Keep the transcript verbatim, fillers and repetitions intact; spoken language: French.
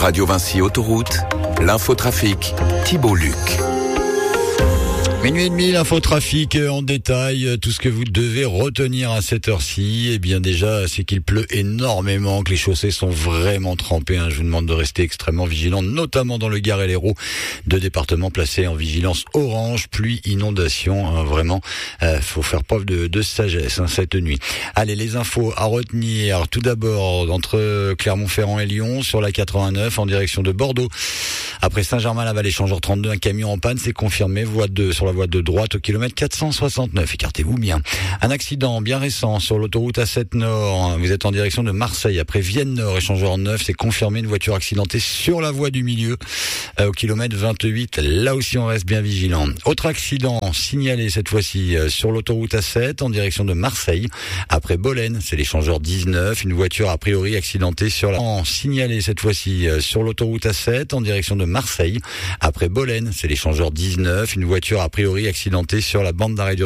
Radio Vinci Autoroute, l'infotrafic, Thibault Luc. Minuit et demi, l'infotrafic en détail, tout ce que vous devez retenir à cette heure-ci, eh bien déjà, c'est qu'il pleut énormément, que les chaussées sont vraiment trempées. Hein. Je vous demande de rester extrêmement vigilant, notamment dans le Gard et l'Hérault, deux départements placés en vigilance orange, pluie, inondation. Hein. Vraiment, euh, faut faire preuve de, de sagesse hein, cette nuit. Allez, les infos à retenir. Tout d'abord, entre Clermont-Ferrand et Lyon, sur la quatre-vingt-neuf, en direction de Bordeaux. Après Saint-Germain-Laval, échangeur trente-deux, un camion en panne, c'est confirmé. Voie de, sur la voie de droite au kilomètre quatre cent soixante-neuf. Écartez-vous bien. Un accident bien récent sur l'autoroute A sept Nord. Vous êtes en direction de Marseille. Après Vienne Nord, échangeur neuf, c'est confirmé. Une voiture accidentée sur la voie du milieu euh, au kilomètre vingt-huit. Là aussi, on reste bien vigilant. Autre accident signalé cette fois-ci euh, sur l'autoroute A sept en direction de Marseille. Après Bolène, c'est l'échangeur dix-neuf. Une voiture a priori accidentée sur la... Signalé cette fois-ci euh, sur l'autoroute A sept en direction de Marseille. Après Bolène, c'est l'échangeur dix-neuf. Une voiture a priori accidentée sur la bande d'arrêt d'urgence.